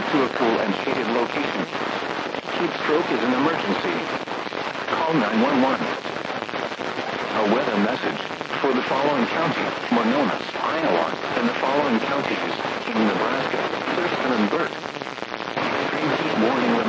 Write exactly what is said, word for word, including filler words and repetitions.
to a cool and shaded location. Heat stroke is an emergency. Call nine one one. A weather message for the following county: Monona, Iowa, and the following counties in Nebraska: Thurston and Burt. Extreme heat warning.